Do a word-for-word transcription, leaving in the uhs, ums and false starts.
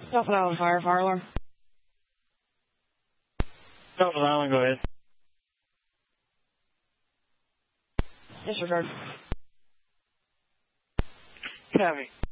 Delta Island Fire, fire alarm. Delta Island, go ahead. Disregard. Copy.